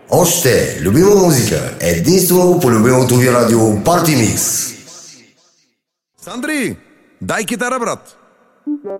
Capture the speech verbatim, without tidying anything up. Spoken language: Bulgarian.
Още любима музика, единствено по любимото ви радио Party Mix. Сандри, дай китара, брат!